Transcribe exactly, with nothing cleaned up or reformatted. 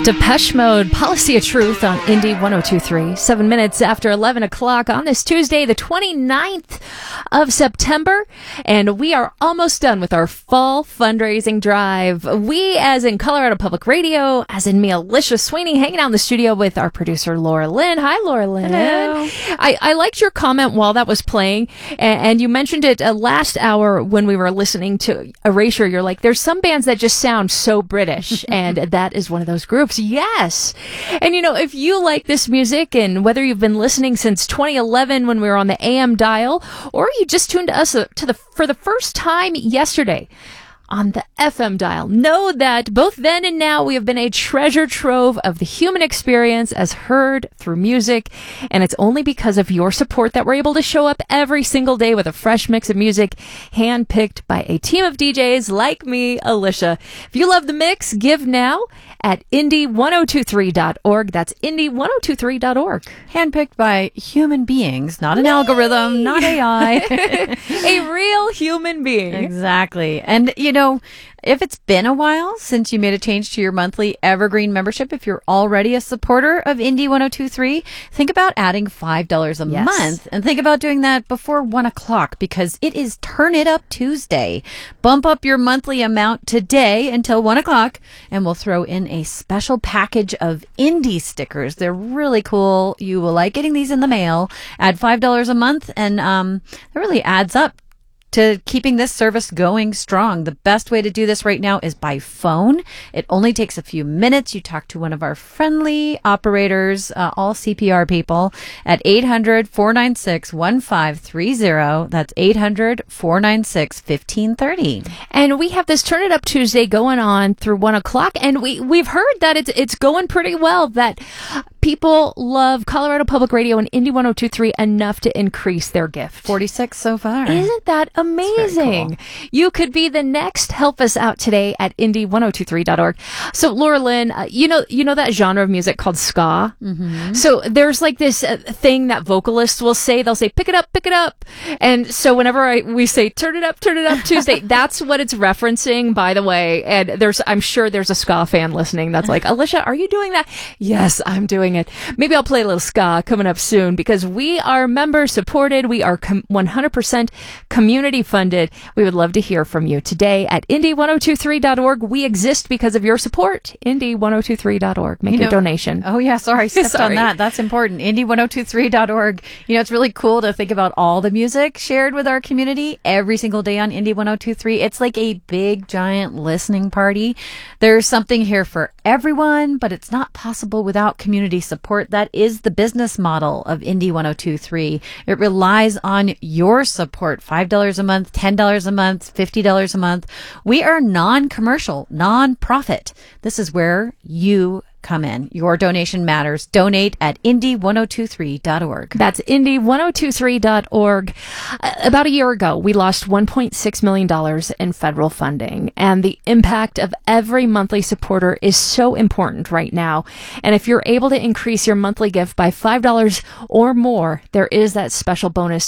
Depeche Mode, Policy of Truth on Indie one oh two point three. Seven minutes after eleven o'clock on this Tuesday, the twenty-ninth of September. And we are almost done with our fall fundraising drive. We, as in Colorado Public Radio, as in me, Alicia Sweeney, hanging out in the studio with our producer, Laura Lynn. Hi, Laura Lynn. Hello. I, I liked your comment while that was playing. And, and you mentioned it uh, last hour when we were listening to Erasure. You're like, there's some bands that just sound so British. And that is one of those groups. Yes. And you know, if you like this music, and whether you've been listening since twenty eleven when we were on the A M dial, or you just tuned to us uh, to the for the first time yesterday on the F M dial, know that both then and now we have been a treasure trove of the human experience as heard through music. And it's only because of your support that we're able to show up every single day with a fresh mix of music handpicked by a team of D Js like me, Alicia. If you love the mix, give now at indie one oh two three dot org. That's indie one oh two three dot org. Handpicked by human beings, not an Yay! algorithm, not A I. A real human being. Exactly. And, you know, if it's been a while since you made a change to your monthly Evergreen membership, if you're already a supporter of Indie one oh two point three, think about adding five dollars a yes. month, and think about doing that before one o'clock, because it is Turn It Up Tuesday. Bump up your monthly amount today until one o'clock, and we'll throw in a special package of indie stickers. They're really cool. You will like getting these in the mail. Add five dollars a month, and um, it really adds up to keeping this service going strong. The best way to do this right now is by phone. It only takes a few minutes. You talk to one of our friendly operators, uh, all C P R people, at eight hundred, four nine six, one five three zero. That's eight hundred, four nine six, one five three zero. And we have this Turn It Up Tuesday going on through one o'clock, and we, we've heard that it's, it's going pretty well, that people love Colorado Public Radio and Indie one oh two point three enough to increase their gift. forty-six so far. Isn't that amazing? Cool. You could be the next help us out today at indie one oh two three dot org. So Laura Lynn, uh, you know you know that genre of music called ska? Mm-hmm. So there's like this uh, thing that vocalists will say. They'll say, pick it up, pick it up. And so whenever I, we say, turn it up, turn it up Tuesday, that's what it's referencing, by the way. And there's, I'm sure there's a ska fan listening that's like, Alicia, are you doing that? Yes, I'm doing it. Maybe I'll play a little ska coming up soon, because we are member supported. We are com- one hundred percent community funded. We would love to hear from you today at indie one oh two three dot org. We exist because of your support. indie one oh two three dot org. Make you know, a donation. Oh, yeah. Sorry. I stepped sorry. on that. That's important. indie one oh two three dot org. You know, it's really cool to think about all the music shared with our community every single day on Indie one oh two three. It's like a big, giant listening party. There's something here for everyone, but it's not possible without community support. That is the business model of Indie one oh two point three. It relies on your support. five dollars a month, ten dollars a month, fifty dollars a month. We are non-commercial, non-profit. This is where you come in. Your donation matters. Donate at indie one oh two three dot org. That's indie one oh two three dot org. Uh, about a year ago, we lost one point six million dollars in federal funding, and the impact of every monthly supporter is so important right now. And if you're able to increase your monthly gift by five dollars or more, there is that special bonus